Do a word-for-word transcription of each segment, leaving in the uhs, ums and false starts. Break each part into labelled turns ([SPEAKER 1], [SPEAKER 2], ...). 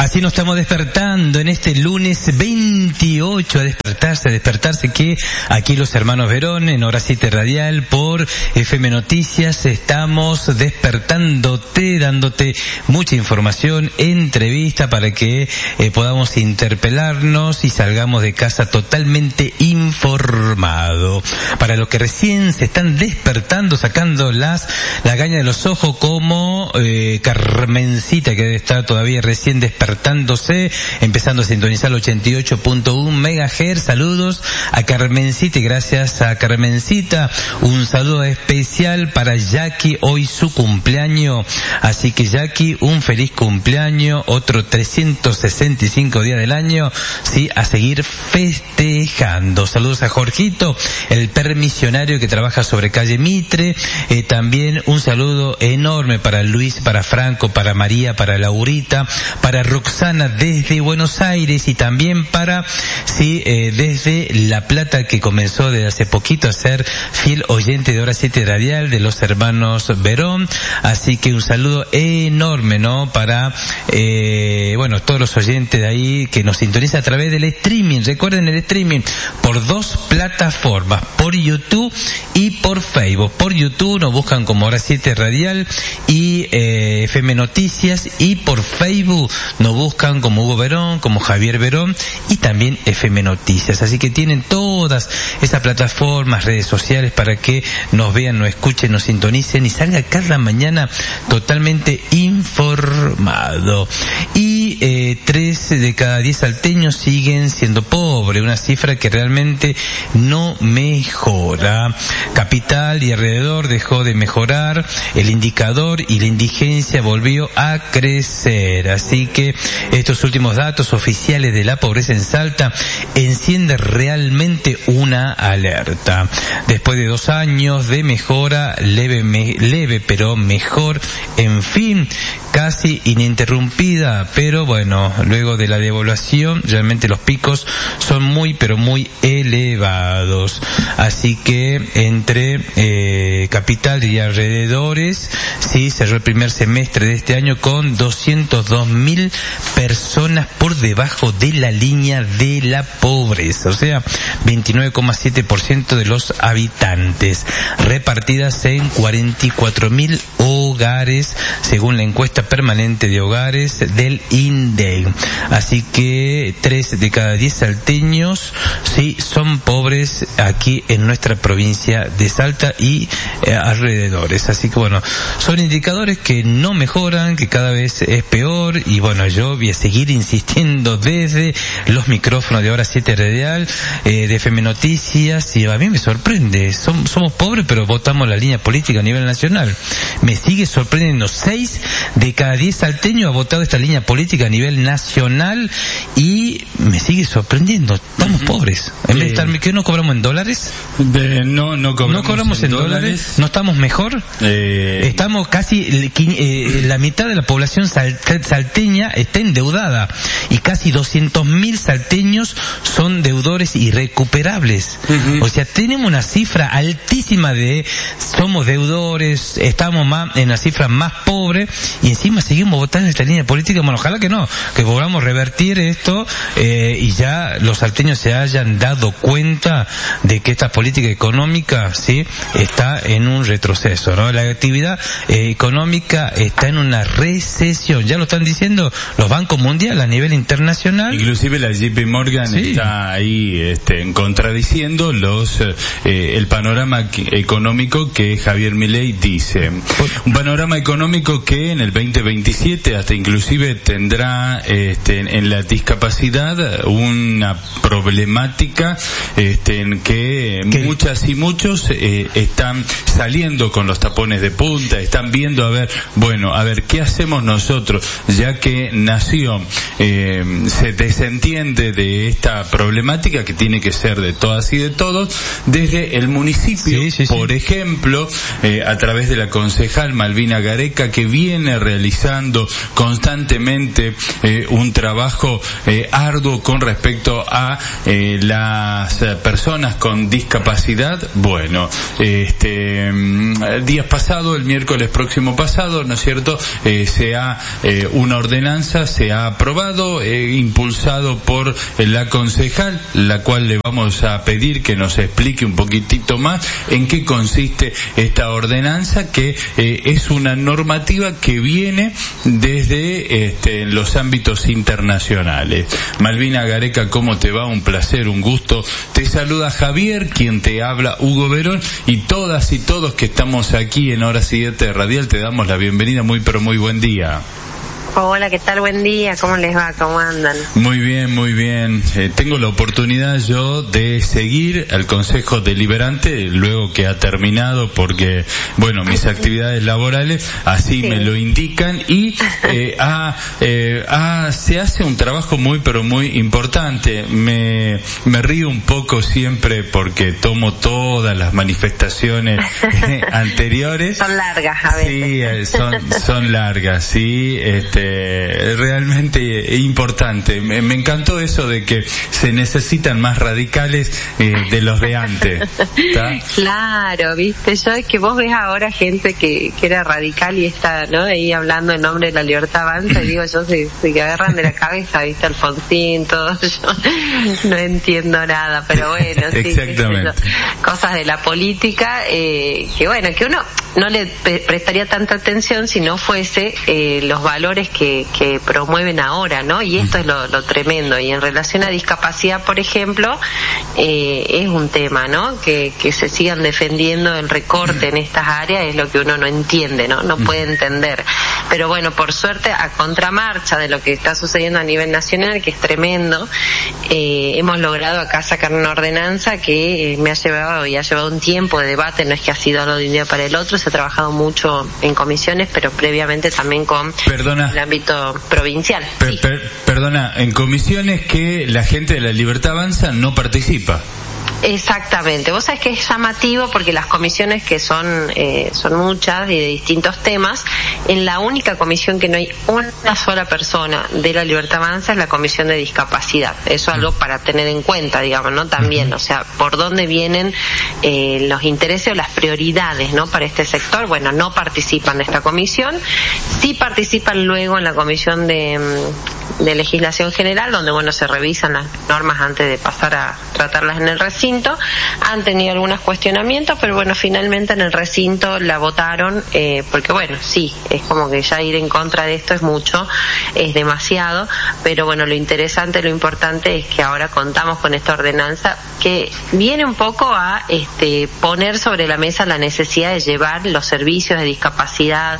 [SPEAKER 1] Así nos estamos despertando en este lunes veintiocho, a despertarse, a despertarse, que aquí los hermanos Verón, en Hora siete Radial, por F M Noticias, estamos despertándote, dándote mucha información, entrevista, para que eh, podamos interpelarnos y salgamos de casa totalmente informado. Para los que recién se están despertando, sacando las la gaña de los ojos, como eh, Carmencita, que debe estar todavía recién despertándose, empezando a sintonizar el ochenta y ocho punto uno megahertz. Saludos a Carmencita, y gracias a Carmencita, un saludo especial para Jackie, hoy su cumpleaños. Así que Jackie, un feliz cumpleaños, otro trescientos sesenta y cinco días del año, sí, a seguir festejando. Saludos a Jorgito, el permisionario que trabaja sobre calle Mitre. Eh, también un saludo enorme para Luis, para Franco, para María, para Laurita, para Roxana desde Buenos Aires, y también para, sí, eh, desde La Plata, que comenzó desde hace poquito a ser fiel oyente de Hora siete Radial, de los hermanos Verón. Así que un saludo enorme, ¿no? Para, eh, bueno, todos los oyentes de ahí que nos sintonizan a través del streaming. Recuerden el streaming por dos plataformas, por YouTube y por Facebook. Por YouTube nos buscan como Hora siete Radial y eh, F M Noticias, y por Facebook nos buscan como Hugo Verón, como Javier Verón, y también F M Noticias. Así que tienen todas esas plataformas, redes sociales, para que nos vean, nos escuchen, nos sintonicen y salga cada mañana totalmente informado. Y eh, tres de cada diez salteños siguen siendo pobres, una cifra que realmente no mejora. Capital y alrededor dejó de mejorar el indicador y la indigencia volvió a crecer. Así que estos últimos datos oficiales de la pobreza en Salta encienden realmente una alerta. Después de dos años de mejora leve, me, leve pero mejor, en fin, casi ininterrumpida, pero bueno, luego de la devaluación realmente los picos son muy pero muy elevados. Así que entre eh, capital y alrededores, sí, cerró el primer semestre de este año con doscientos dos mil personas por debajo de la línea de la pobreza, o sea, veintinueve coma siete por ciento de los habitantes, repartidas en cuarenta y cuatro mil hogares, según la encuesta permanente de hogares del INDEC. Así que tres de cada diez salteños, sí, son pobres aquí en nuestra provincia de Salta y eh, alrededores. Así que bueno, son indicadores que no mejoran, que cada vez es peor, y bueno, yo voy a seguir insistiendo desde los micrófonos de Hora siete Radial, eh, de F M Noticias, y a mí me sorprende, Som, somos pobres pero votamos la línea política a nivel nacional. Me sigue sorprendiendo, seis de cada diez salteños ha votado esta línea política a nivel nacional, y me sigue sorprendiendo, estamos uh-huh. pobres. En vez de estar, ¿qué no cobramos en dólares?
[SPEAKER 2] De, no, no cobramos,
[SPEAKER 1] no cobramos en, en dólares. dólares. ¿No estamos mejor? Eh... Estamos casi, eh, la mitad de la población sal, salteña está endeudada, y casi doscientos mil salteños son deudores irrecuperables. Uh-huh. O sea, tenemos una cifra altísima de, somos deudores, estamos más en la cifra más pobre, y encima seguimos votando en esta línea política. Bueno, ojalá que no, que podamos revertir esto, eh, y ya los salteños se hayan dado cuenta de que esta política económica, sí, está en un retroceso, ¿no? La actividad eh, económica está en una recesión, ya lo están diciendo los bancos mundiales a nivel internacional.
[SPEAKER 2] Inclusive la J P Morgan sí. está ahí este, contradiciendo los eh, el panorama económico que Javier Milei dice. Un panorama económico que en el veinte veintisiete hasta inclusive tendrá este, en la discapacidad una problemática este, en que ¿Qué? muchas y muchos eh, están saliendo con los tapones de punta, están viendo a ver, bueno, a ver, ¿qué hacemos nosotros? Ya que Nación eh, se desentiende de esta problemática que tiene que ser de todas y de todos, desde el municipio, sí, sí, sí. por ejemplo, eh, a través de la concejal Malvina Gareca, que viene realizando constantemente eh, un trabajo eh, arduo con respecto a eh, las personas con discapacidad. Bueno, este eh, días pasados, el miércoles próximo pasado, ¿no es cierto?, eh, se ha, eh, una ordenanza se ha aprobado, eh, impulsado por la concejal, la cual le vamos a pedir que nos explique un poquitito más en qué consiste esta ordenanza, que eh, es una normativa que viene desde este, los ámbitos internacionales. Malvina Gareca, ¿cómo te va? Un placer, un gusto. Te saluda Javier, quien te habla, Hugo Verón, y todas y todos que estamos aquí en Hora siete Radial te damos la bienvenida. Muy pero muy buen día.
[SPEAKER 3] Hola, ¿qué tal? Buen día, ¿cómo les va? ¿Cómo andan?
[SPEAKER 2] Muy bien, muy bien. Eh, tengo la oportunidad yo de seguir al Consejo Deliberante luego que ha terminado, porque, bueno, mis actividades laborales así sí. me lo indican, y eh, ha, eh, ha, se hace un trabajo muy pero muy importante. Me, me río un poco siempre porque tomo todas las manifestaciones eh, anteriores.
[SPEAKER 3] Son largas a veces.
[SPEAKER 2] Sí, eh, son, son largas, sí, este, realmente importante. Me, me encantó eso de que se necesitan más radicales eh, de los de antes. ¿Tá?
[SPEAKER 3] Claro, viste, yo es que vos ves ahora gente que, que era radical y está, ¿no?, ahí hablando en nombre de la libertad avanza, y digo yo, se, se agarran de la cabeza, viste, Alfonsín, todo, yo no entiendo nada, pero bueno, sí,
[SPEAKER 2] exactamente.
[SPEAKER 3] Yo, cosas de la política, eh, que bueno, que uno no le prestaría tanta atención si no fuese eh, los valores que, que promueven ahora, ¿no? Y esto es lo, lo tremendo. Y en relación a discapacidad, por ejemplo, eh, es un tema, ¿no? Que, que se sigan defendiendo el recorte en estas áreas es lo que uno no entiende, ¿no? No puede entender. Pero bueno, por suerte, a contramarcha de lo que está sucediendo a nivel nacional, que es tremendo, eh, hemos logrado acá sacar una ordenanza que eh, me ha llevado y ha llevado un tiempo de debate, no es que ha sido algo de un día para el otro, se ha trabajado mucho en comisiones, pero previamente también con
[SPEAKER 2] Perdona.
[SPEAKER 3] el ámbito provincial.
[SPEAKER 2] Per,
[SPEAKER 3] sí.
[SPEAKER 2] per, perdona, en comisiones que la gente de la Libertad Avanza no participa.
[SPEAKER 3] Exactamente. Vos sabés que es llamativo porque las comisiones, que son eh, son muchas y de distintos temas, en la única comisión que no hay una sola persona de la Libertad Avanza es la comisión de discapacidad. Eso es algo para tener en cuenta, digamos, ¿no? También, o sea, por dónde vienen eh, los intereses o las prioridades, ¿no?, para este sector. Bueno, no participan de esta comisión, sí participan luego en la comisión de, de legislación general, donde, bueno, se revisan las normas antes de pasar a tratarlas en el recinto. Han tenido algunos cuestionamientos, pero bueno, finalmente en el recinto la votaron, eh, porque bueno, sí, es como que ya ir en contra de esto es mucho, es demasiado, pero bueno, lo interesante, lo importante es que ahora contamos con esta ordenanza que viene un poco a este poner sobre la mesa la necesidad de llevar los servicios de discapacidad,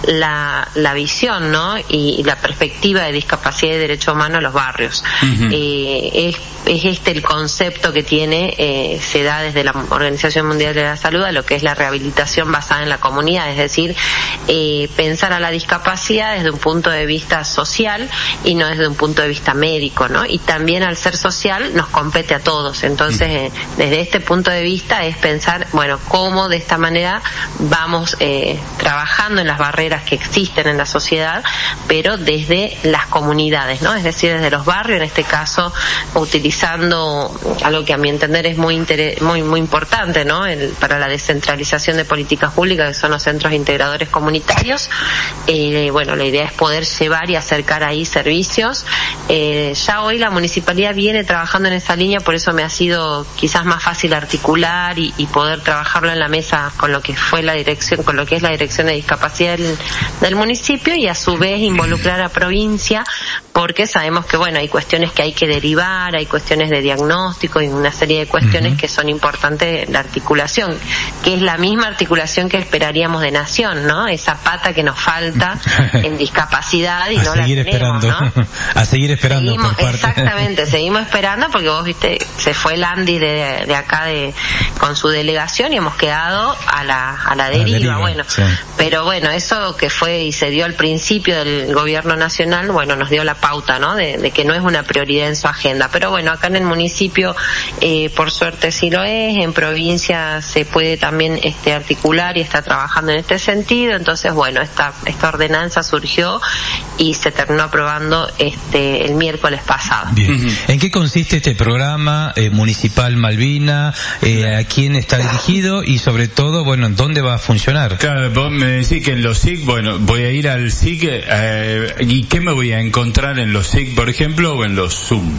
[SPEAKER 3] la, la visión, ¿no?, y, y la perspectiva de discapacidad y derecho humano a los barrios. Uh-huh. Eh, es, es este el concepto que tiene Eh, se da desde la Organización Mundial de la Salud a lo que es la rehabilitación basada en la comunidad, es decir, eh, pensar a la discapacidad desde un punto de vista social y no desde un punto de vista médico, ¿no? Y también, al ser social, nos compete a todos. Entonces, eh, desde este punto de vista es pensar, bueno, cómo de esta manera vamos eh, trabajando en las barreras que existen en la sociedad, pero desde las comunidades, ¿no? Es decir, desde los barrios, en este caso, utilizando algo que a mi entender es muy inter- muy muy importante, ¿no?, el, para la descentralización de políticas públicas, que son los centros integradores comunitarios. Eh, bueno, la idea es poder llevar y acercar ahí servicios. Eh, ya hoy la municipalidad viene trabajando en esa línea, por eso me ha sido quizás más fácil articular y, y poder trabajarlo en la mesa con lo que fue la dirección, con lo que es la dirección de discapacidad del, del municipio, y a su vez involucrar a provincia, porque sabemos que bueno, hay cuestiones que hay que derivar, hay cuestiones de diagnóstico y una serie de cuestiones uh-huh. que son importantes, la articulación, que es la misma articulación que esperaríamos de Nación, ¿no? Esa pata que nos falta en discapacidad y
[SPEAKER 1] a
[SPEAKER 3] no la tenemos,
[SPEAKER 1] esperando.
[SPEAKER 3] ¿no?
[SPEAKER 1] A seguir esperando.
[SPEAKER 3] Seguimos,
[SPEAKER 1] por parte.
[SPEAKER 3] Exactamente, seguimos esperando porque vos viste, se fue el Andy de, de acá de con su delegación y hemos quedado a la a la deriva, a la deriva bueno, sí. Pero bueno, eso que fue y se dio al principio del gobierno nacional, bueno, nos dio la pauta, ¿no? De, de que no es una prioridad en su agenda, pero bueno, bueno, acá en el municipio, eh, por suerte sí lo es, en provincia se puede también este, articular y está trabajando en este sentido, entonces bueno, esta, esta ordenanza surgió y se terminó aprobando este, el miércoles pasado.
[SPEAKER 1] Bien. Uh-huh. ¿En qué consiste este programa eh, municipal Malvina? Eh, ¿A quién está dirigido? Y sobre todo, bueno, ¿dónde va a funcionar?
[SPEAKER 2] Claro, vos me decís que en los S I C, bueno, voy a ir al S I C, eh, ¿y qué me voy a encontrar en los S I C, por ejemplo, o en los Zoom?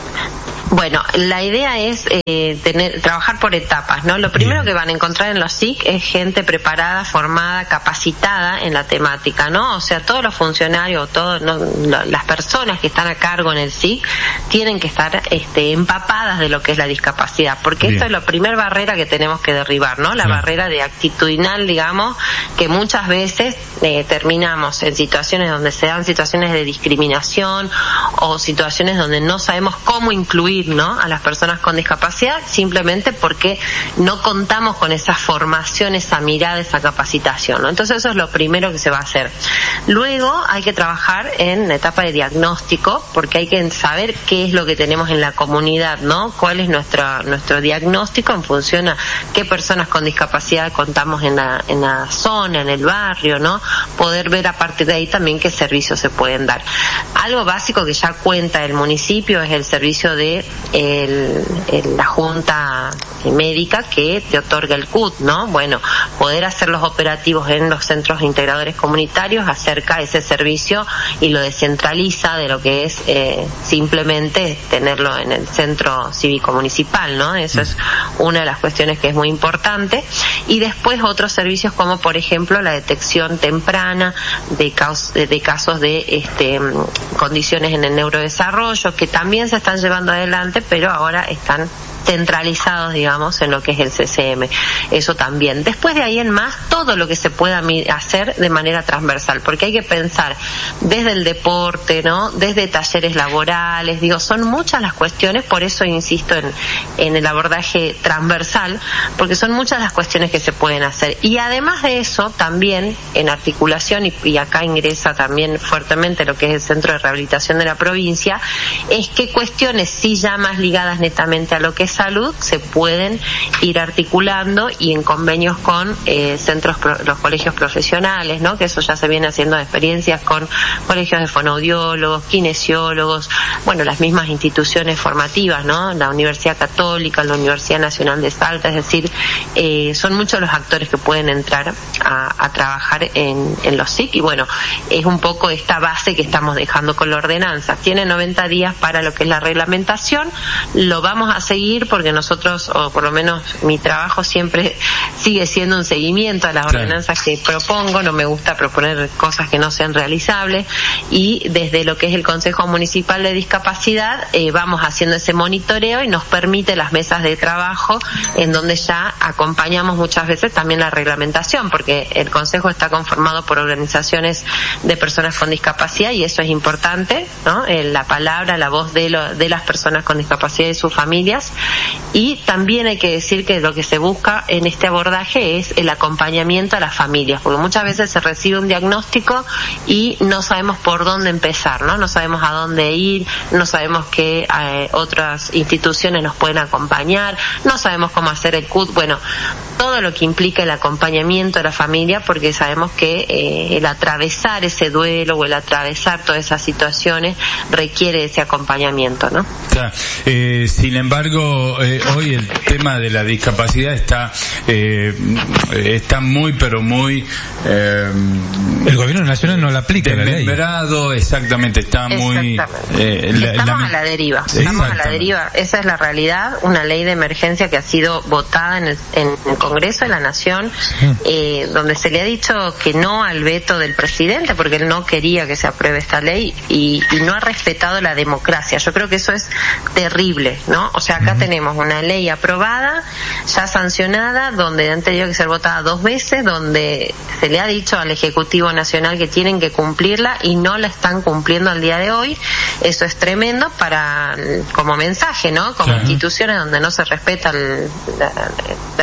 [SPEAKER 3] Bueno, la idea es eh, tener, trabajar por etapas, ¿no? Lo primero que van a encontrar en los S I C es gente preparada, formada, capacitada en la temática, ¿no? O sea, todos los funcionarios, todas ¿no? las personas que están a cargo en el S I C tienen que estar este, empapadas de lo que es la discapacidad, porque Bien. Esto es la primera barrera que tenemos que derribar, ¿no? La Bien. barrera de actitudinal, digamos, que muchas veces eh, terminamos en situaciones donde se dan situaciones de discriminación o situaciones donde no sabemos cómo incluir, ¿no? a las personas con discapacidad, simplemente porque no contamos con esa formación, esa mirada, esa capacitación, ¿no? Entonces eso es lo primero que se va a hacer. Luego hay que trabajar en la etapa de diagnóstico, porque hay que saber qué es lo que tenemos en la comunidad, ¿no? Cuál es nuestro nuestro diagnóstico en función a qué personas con discapacidad contamos en la en la zona, en el barrio, ¿no? Poder ver a partir de ahí también qué servicios se pueden dar. Algo básico que ya cuenta el municipio es el servicio de El, el, la junta médica que te otorga el C U T, ¿no? Bueno, poder hacer los operativos en los centros integradores comunitarios acerca ese servicio y lo descentraliza de lo que es eh, simplemente tenerlo en el centro cívico municipal, ¿no? Eso es una de las cuestiones que es muy importante. Y después otros servicios como, por ejemplo, la detección temprana de, caos, de, de casos de este, condiciones en el neurodesarrollo que también se están llevando adelante, pero ahora están centralizados, digamos, en lo que es el C C M. Eso también. Después de ahí en más, todo lo que se pueda hacer de manera transversal, porque hay que pensar desde el deporte, ¿no? Desde talleres laborales, digo, son muchas las cuestiones, por eso insisto en, en el abordaje transversal, porque son muchas las cuestiones que se pueden hacer. Y además de eso, también en articulación, y, y acá ingresa también fuertemente lo que es el Centro de Rehabilitación de la provincia, es que cuestiones sí ya más ligadas netamente a lo que es salud se pueden ir articulando y en convenios con eh, centros, pro, los colegios profesionales, ¿no? Que eso ya se viene haciendo de experiencias con colegios de fonoaudiólogos, kinesiólogos, bueno, las mismas instituciones formativas, ¿no? La Universidad Católica, la Universidad Nacional de Salta, es decir, eh, son muchos los actores que pueden entrar a, a trabajar en, en los S I C y bueno, es un poco esta base que estamos dejando con la ordenanza. Tiene noventa días para lo que es la reglamentación, lo vamos a seguir porque nosotros, o por lo menos mi trabajo siempre sigue siendo un seguimiento a las claro. ordenanzas que propongo, no me gusta proponer cosas que no sean realizables y desde lo que es el Consejo Municipal de Discapacidad eh, vamos haciendo ese monitoreo y nos permite las mesas de trabajo en donde ya acompañamos muchas veces también la reglamentación, porque el Consejo está conformado por organizaciones de personas con discapacidad y eso es importante, ¿no? Eh, la palabra, la voz de, lo, de las personas con discapacidad y sus familias. Y también hay que decir que lo que se busca en este abordaje es el acompañamiento a las familias, porque muchas veces se recibe un diagnóstico y no sabemos por dónde empezar, ¿no? No sabemos a dónde ir, no sabemos qué eh, otras instituciones nos pueden acompañar, no sabemos cómo hacer el C U T, bueno, todo lo que implica el acompañamiento a la familia, porque sabemos que eh, el atravesar ese duelo o el atravesar todas esas situaciones requiere ese acompañamiento, ¿no?
[SPEAKER 2] Claro. Eh, sin embargo, eh, hoy el tema de la discapacidad está eh, está muy pero muy eh,
[SPEAKER 1] el gobierno nacional no la aplica la ley.
[SPEAKER 2] Exactamente, está muy
[SPEAKER 3] eh, la, estamos la, a la deriva estamos a la deriva, esa es la realidad. Una ley de emergencia que ha sido votada en el, en el Congreso de la Nación, sí. eh, donde se le ha dicho que no al veto del presidente porque él no quería que se apruebe esta ley y, y no ha respetado la democracia. Yo creo que eso es terrible, ¿no? O sea, acá uh-huh. tenemos una ley aprobada, ya sancionada, donde han tenido que ser votada dos veces, donde se le ha dicho al Ejecutivo Nacional que tienen que cumplirla y no la están cumpliendo al día de hoy. Eso es tremendo para como mensaje, ¿no? Como uh-huh. instituciones donde no se respeta el, la, la,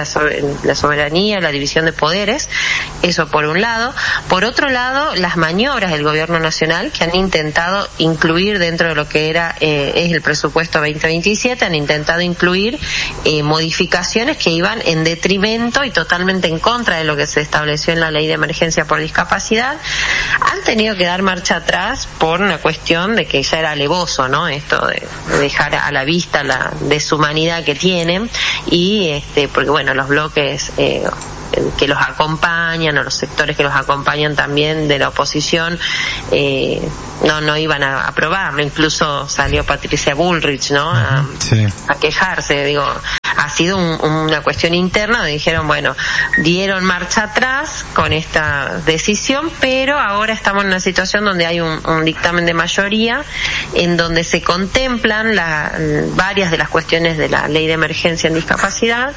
[SPEAKER 3] la soberanía, la división de poderes, eso por un lado. Por otro lado, las maniobras del gobierno nacional que han intentado incluir dentro de lo que era eh, es el presupuesto veinte veintisiete, han intentado incluir eh, modificaciones que iban en detrimento y totalmente en contra de lo que se estableció en la ley de emergencia por discapacidad. Han tenido que dar marcha atrás por una cuestión de que ya era alevoso, ¿no? Esto de dejar a la vista la deshumanidad que tienen y este porque bueno, los bloques eh, que los acompañan o los sectores que los acompañan también de la oposición eh, no no iban a aprobarlo. Incluso salió Patricia Bullrich, ¿no? A, sí. a quejarse. Digo, ha sido un, una cuestión interna donde dijeron, bueno, dieron marcha atrás con esta decisión, pero ahora estamos en una situación donde hay un, un dictamen de mayoría en donde se contemplan la, varias de las cuestiones de la ley de emergencia en discapacidad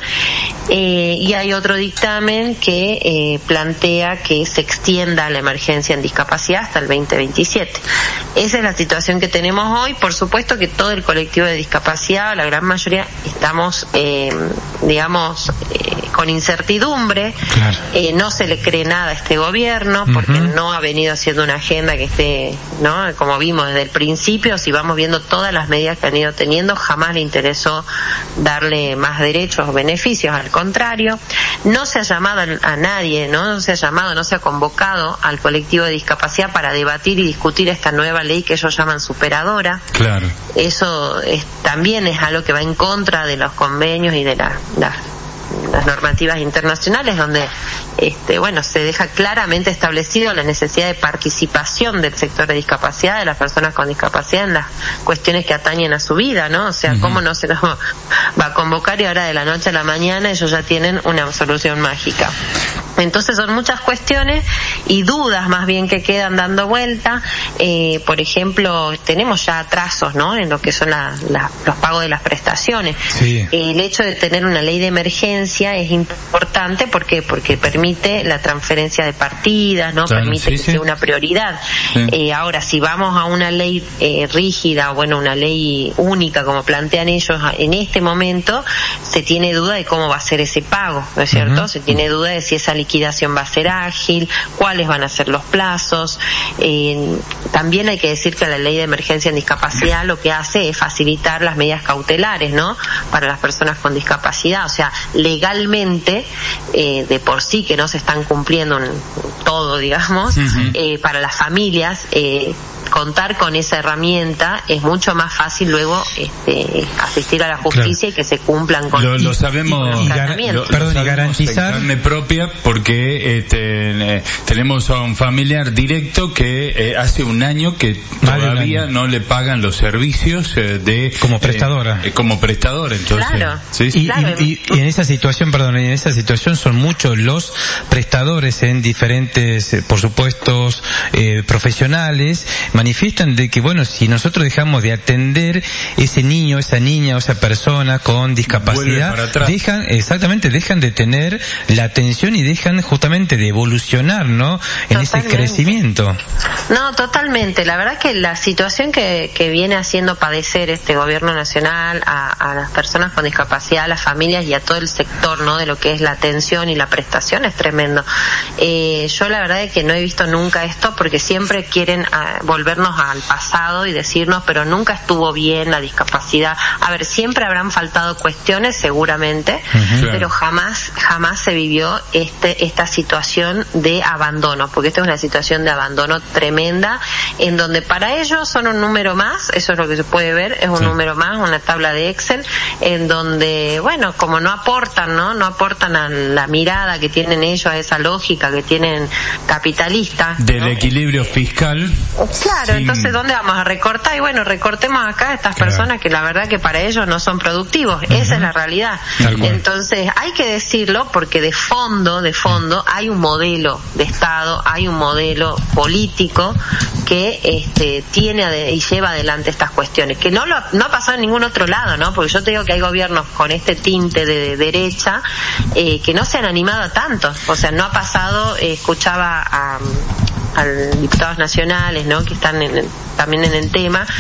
[SPEAKER 3] eh, y hay otro dictamen que eh, plantea que se extienda la emergencia en discapacidad hasta el veinte veintisiete. Esa es la situación que tenemos hoy. Por supuesto que todo el colectivo de discapacidad, la gran mayoría, estamos eh, digamos eh, con incertidumbre. Claro. Eh, no se le cree nada a este gobierno porque uh-huh. no ha venido haciendo una agenda que esté, ¿no? Como vimos desde el principio, si vamos viendo todas las medidas que han ido teniendo, jamás le interesó darle más derechos o beneficios, al contrario. No se ha llamado a nadie, ¿no? No se ha llamado, no se ha convocado al colectivo de discapacidad para debatir y discutir esta nueva ley que ellos llaman superadora. Claro. Eso es, también es algo que va en contra de los convenios y de la, la las normativas internacionales, donde este bueno se deja claramente establecido la necesidad de participación del sector de discapacidad, de las personas con discapacidad en las cuestiones que atañen a su vida, ¿no? O sea, uh-huh. cómo no se los va a convocar y ahora de la noche a la mañana ellos ya tienen una solución mágica. Entonces son muchas cuestiones y dudas más bien que quedan dando vuelta. Eh, por ejemplo, tenemos ya atrasos, ¿no? En lo que son la, la, los pagos de las prestaciones. Sí. Eh, el hecho de tener una ley de emergencia es importante, ¿por qué? Porque permite la transferencia de partidas, ¿no? Claro, permite sí, que sí. sea una prioridad. Sí. Eh, ahora, si vamos a una ley eh, rígida, bueno, una ley única como plantean ellos en este momento, se tiene duda de cómo va a ser ese pago, ¿no es cierto? Uh-huh. Se tiene duda de si esa liquidación va a ser ágil, cuáles van a ser los plazos. Eh, también hay que decir que la ley de emergencia en discapacidad lo que hace es facilitar las medidas cautelares, ¿no? Para las personas con discapacidad. O sea, legalmente, eh, de por sí que no se están cumpliendo en todo, digamos, uh-huh. eh, para las familias, eh, contar con esa herramienta es mucho más fácil luego este, asistir a la justicia claro. y que se cumplan con
[SPEAKER 2] lo, lo sabemos y, y gar, lo, perdón, lo y garantizar carne propia porque este, eh, tenemos a un familiar directo que eh, hace un año que vale todavía no le pagan los servicios eh, de
[SPEAKER 1] como prestadora
[SPEAKER 2] eh, como prestadora entonces
[SPEAKER 3] claro.
[SPEAKER 2] ¿sí?
[SPEAKER 1] y,
[SPEAKER 3] claro.
[SPEAKER 1] Y, y, y en esa situación perdón en esa situación son muchos los prestadores en diferentes eh, por supuesto eh, profesionales manifiestan de que, bueno, si nosotros dejamos de atender ese niño, esa niña o esa persona con discapacidad, dejan, exactamente, dejan de tener la atención y dejan justamente de evolucionar, ¿no? En totalmente. Ese crecimiento.
[SPEAKER 3] No, totalmente. La verdad que la situación que, que viene haciendo padecer este gobierno nacional a, a las personas con discapacidad, a las familias y a todo el sector, ¿no? De lo que es la atención y la prestación es tremendo. Eh, yo la verdad es que no he visto nunca esto porque siempre quieren uh, volver al pasado y decirnos, pero nunca estuvo bien la discapacidad. A ver, siempre habrán faltado cuestiones, seguramente, uh-huh. pero jamás, jamás se vivió este, esta situación de abandono, porque esta es una situación de abandono tremenda, en donde para ellos son un número más, eso es lo que se puede ver, es un sí. número más, una tabla de Excel, en donde, bueno, como no aportan, ¿no? No aportan a la mirada que tienen ellos, a esa lógica que tienen capitalista.
[SPEAKER 2] Del
[SPEAKER 3] ¿no?
[SPEAKER 2] equilibrio fiscal.
[SPEAKER 3] Claro, sin... entonces ¿dónde vamos a recortar? Y bueno, recortemos acá a estas claro. personas que la verdad que para ellos no son productivos, uh-huh. esa es la realidad. Entonces hay que decirlo porque de fondo, de fondo hay un modelo de Estado, hay un modelo político que este tiene ade- y lleva adelante estas cuestiones, que no lo ha, no ha pasado en ningún otro lado, ¿no? Porque yo te digo que hay gobiernos con este tinte de, de derecha eh, que no se han animado a tanto, o sea, no ha pasado, eh, escuchaba a a diputados nacionales, ¿no? Que están en, también en el tema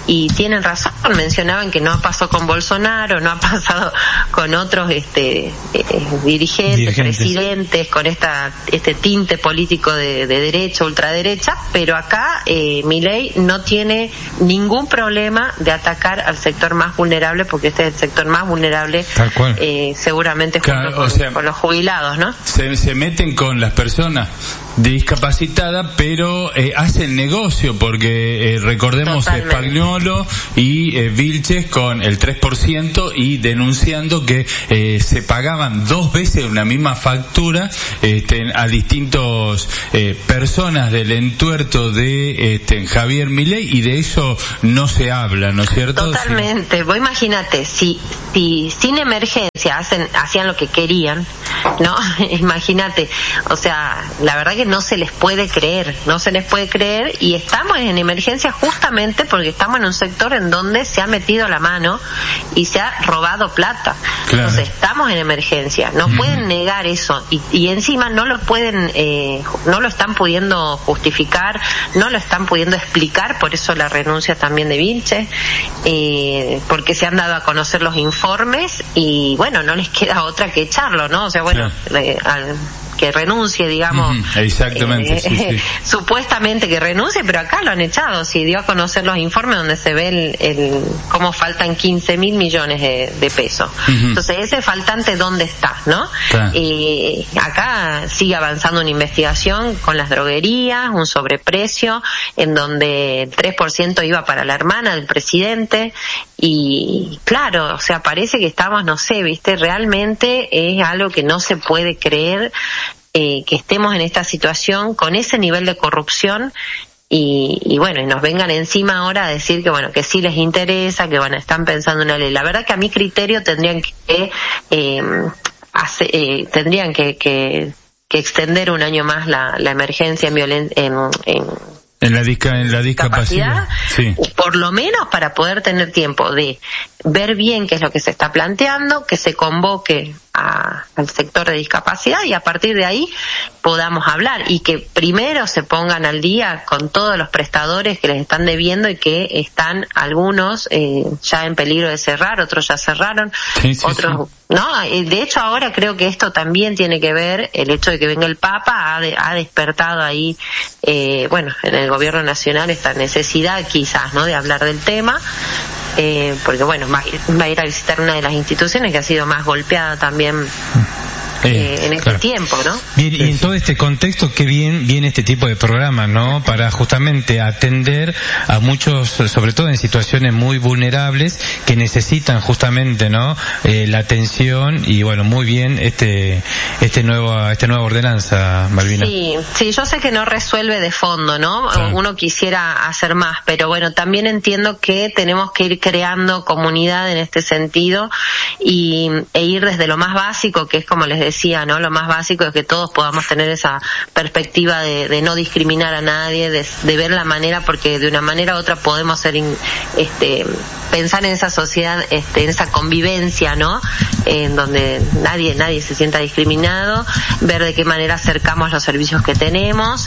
[SPEAKER 3] y tienen razón, mencionaban que no pasó con Bolsonaro, no ha pasado con otros este eh, dirigentes, dirigentes, presidentes, con esta este tinte político de, de derecha, ultraderecha, pero acá eh, Milei no tiene ningún problema de atacar al sector más vulnerable, porque este es el sector más vulnerable,
[SPEAKER 1] tal cual.
[SPEAKER 3] Eh, seguramente junto claro, con, o sea, con los jubilados, ¿no?
[SPEAKER 2] Se, se meten con las personas discapacitadas, pero eh, hacen negocio, porque eh, recordemos Spagnuolo y eh, Vilches con el tres por ciento y denunciando que eh, se pagaban dos veces una misma factura este, a distintos eh, personas del entuerto de este, Javier Milei, y de eso no se habla, ¿no es cierto?
[SPEAKER 3] Totalmente. Sí. Vos imagínate, si, si sin emergencia hacen, hacían lo que querían, ¿no? Imagínate, o sea, la verdad que no se les puede creer, no se les puede creer, y estamos en emergencia justamente porque estamos en un sector en donde se ha metido la mano y se ha robado plata. Claro. Entonces estamos en emergencia, no mm. pueden negar eso, y, y encima no lo pueden, eh, no lo están pudiendo justificar, no lo están pudiendo explicar, por eso la renuncia también de Vilches, eh, porque se han dado a conocer los informes y bueno, no les queda otra que echarlo, ¿no? O sea, bueno, claro. eh, al, que renuncie, digamos. Uh-huh.
[SPEAKER 2] Exactamente. Eh, sí, sí.
[SPEAKER 3] Supuestamente que renuncie, pero acá lo han echado. Si dio a conocer los informes donde se ve el, el cómo faltan quince mil millones de, de pesos. Uh-huh. Entonces, ese faltante, ¿dónde está, no? Claro. Eh, acá sigue avanzando una investigación con las droguerías, un sobreprecio, en donde el tres por ciento iba para la hermana del presidente, y claro, o sea, parece que estamos, no sé, viste, realmente es algo que no se puede creer. Eh, que estemos en esta situación con ese nivel de corrupción y, y bueno, y nos vengan encima ahora a decir que bueno, que sí les interesa, que bueno, están pensando en una ley. La verdad que a mi criterio tendrían que eh, hace, eh, tendrían que, que que extender un año más la, la emergencia en violen en, en
[SPEAKER 2] En la, disca, en la discapacidad,
[SPEAKER 3] sí. Por lo menos para poder tener tiempo de ver bien qué es lo que se está planteando, que se convoque a, al sector de discapacidad y a partir de ahí podamos hablar, y que primero se pongan al día con todos los prestadores que les están debiendo y que están algunos eh, ya en peligro de cerrar, otros ya cerraron, sí, sí, otros... Sí. No, de hecho ahora creo que esto también tiene que ver, el hecho de que venga el Papa ha, de, ha despertado ahí, eh, bueno, en el gobierno nacional esta necesidad quizás, ¿no?, de hablar del tema, eh, porque bueno, va, va a ir a visitar una de las instituciones que ha sido más golpeada también Eh, en este claro. tiempo, ¿no?
[SPEAKER 1] Bien, y en todo este contexto, qué bien viene este tipo de programa, ¿no? Para justamente atender a muchos, sobre todo en situaciones muy vulnerables, que necesitan justamente, ¿no? Eh, la atención, y bueno, muy bien este, este nuevo, esta nueva ordenanza, Malvina.
[SPEAKER 3] Sí, sí, yo sé que no resuelve de fondo, ¿no? Claro. Uno quisiera hacer más, pero bueno, también entiendo que tenemos que ir creando comunidad en este sentido y, e ir desde lo más básico, que es como les decía, decía, ¿no? Lo más básico es que todos podamos tener esa perspectiva de, de no discriminar a nadie, de, de ver la manera, porque de una manera u otra podemos ser, este, pensar en esa sociedad, este, en esa convivencia, ¿no? En donde nadie, nadie se sienta discriminado, ver de qué manera acercamos los servicios que tenemos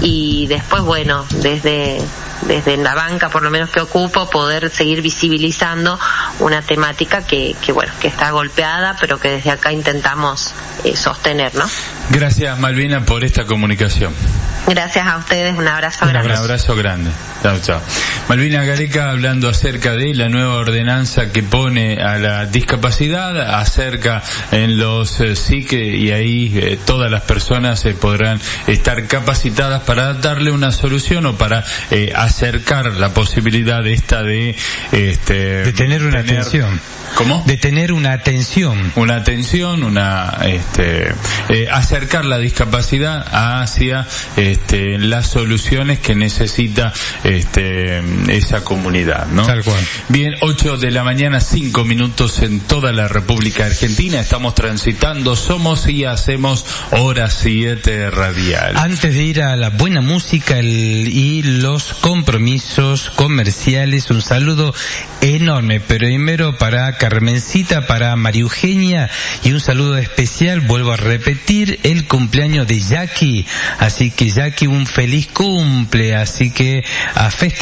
[SPEAKER 3] y después, bueno, desde, desde la banca, por lo menos que ocupo, poder seguir visibilizando una temática que, que bueno, que está golpeada, pero que desde acá intentamos eh, sostener, ¿no?
[SPEAKER 2] Gracias, Malvina, por esta comunicación.
[SPEAKER 3] Gracias a ustedes, un abrazo
[SPEAKER 2] un
[SPEAKER 3] grande.
[SPEAKER 2] Un abrazo grande. Chao, chao. Malvina Gareca hablando acerca de la nueva ordenanza que pone a la discapacidad, acerca en los eh, S I C, y ahí eh, todas las personas eh, podrán estar capacitadas para darle una solución o para eh, acercar la posibilidad de esta de este
[SPEAKER 1] de tener una tener, atención.
[SPEAKER 2] ¿Cómo?
[SPEAKER 1] De tener una atención.
[SPEAKER 2] Una atención, una este eh, acercar la discapacidad hacia este las soluciones que necesita este esa comunidad, ¿no?
[SPEAKER 1] Tal cual.
[SPEAKER 2] Bien, ocho de la mañana, cinco minutos en toda la República Argentina. Estamos transitando Somos y Hacemos Hora siete Radial.
[SPEAKER 1] Antes de ir a la buena música el, y los compromisos comerciales, un saludo enorme, pero primero para Carmencita, para María Eugenia, y un saludo especial, vuelvo a repetir, el cumpleaños de Jackie, así que Jackie, un feliz cumple, así que a festejarlo.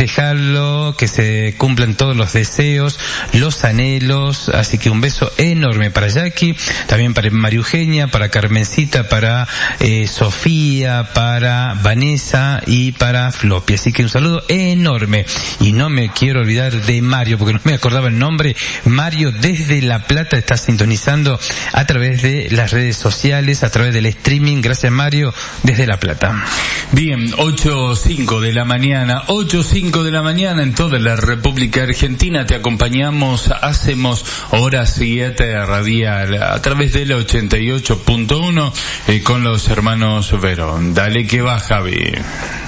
[SPEAKER 1] Osvaldo, que se cumplan todos los deseos, los anhelos, así que un beso enorme para Jackie, también para María Eugenia, para Carmencita, para eh, Sofía, para Vanessa y para Floppy, así que un saludo enorme. Y no me quiero olvidar de Mario, porque no me acordaba el nombre. Mario desde La Plata está sintonizando a través de las redes sociales, a través del streaming. Gracias, Mario, desde La Plata.
[SPEAKER 2] Bien, ocho cinco de la mañana, ocho cinco de la mañana en toda la República Argentina. Te acompañamos, hacemos hora siete radial a través del ochenta y ocho punto uno eh, con los hermanos Verón. Dale que va, Javi.